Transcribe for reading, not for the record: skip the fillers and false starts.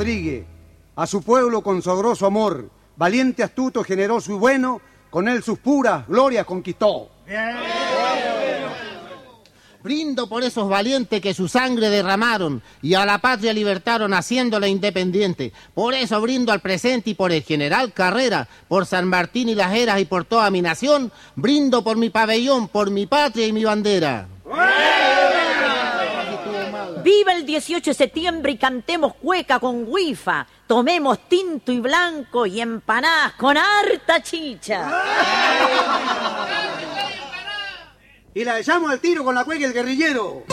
Rodríguez. A su pueblo consagró su amor. Valiente, astuto, generoso y bueno, con él sus puras glorias conquistó. Brindo por esos valientes que su sangre derramaron y a la patria libertaron haciéndola independiente. Por eso brindo al presente y por el general Carrera, por San Martín y Las Heras y por toda mi nación. Brindo por mi pabellón, por mi patria y mi bandera. ¡Viva el 18 de septiembre y cantemos cueca con huifa! Tomemos tinto y blanco y empanadas con harta chicha. Y la echamos al tiro con la cueca el guerrillero.